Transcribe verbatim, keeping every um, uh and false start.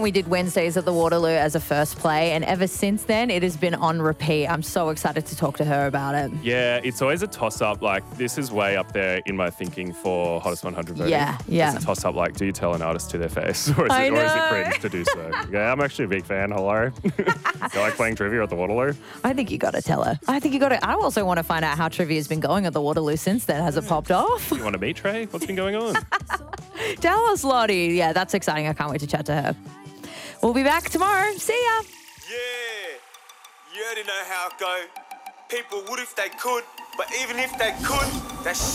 we did Wednesdays at the Waterloo as a first play, and ever since then, it has been on repeat. I'm so excited to talk to her about it. Yeah, it's always a toss-up. Like, this is way up there in my thinking for Hottest one hundred voting. Yeah, yeah. It's a toss-up, like, do you tell an artist to their face? Or is, I it, or is it know. cringe to do so? Yeah, I'm actually a big fan. Hello. You like playing trivia at the Waterloo? I think you got to tell her. I think you got to. I also want to find out how trivia has been going at the Waterloo since then. Has it popped off? You want to meet Trey? What's been going on? Tell us, Lottie. Yeah, that's exciting. I can't wait to chat to her. We'll be back tomorrow. See ya. Yeah, you already know how it go. People would if they could, but even if they could, that